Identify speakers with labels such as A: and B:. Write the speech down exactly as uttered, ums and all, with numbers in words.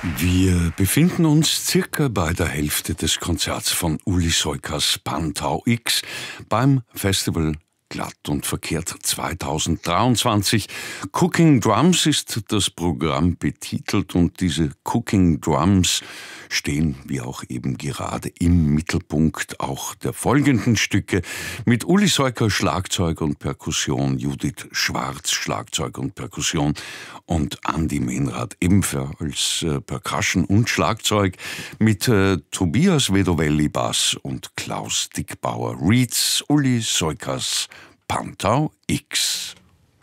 A: Wir befinden uns circa bei der Hälfte des Konzerts von Uli Soykas Pantau X beim Festival Glatt und Verkehrt zweitausenddreiundzwanzig. Cooking Drums ist das Programm betitelt und diese Cooking Drums stehen, wie auch eben gerade, im Mittelpunkt auch der folgenden Stücke mit Uli Soyka Schlagzeug und Perkussion, Judith Schwarz Schlagzeug und Perkussion und Andi Menrad ebenfalls äh, Percussion und Schlagzeug mit äh, Tobias Vedovelli Bass und Klaus Dickbauer Reeds Uli Soykas Pantau X.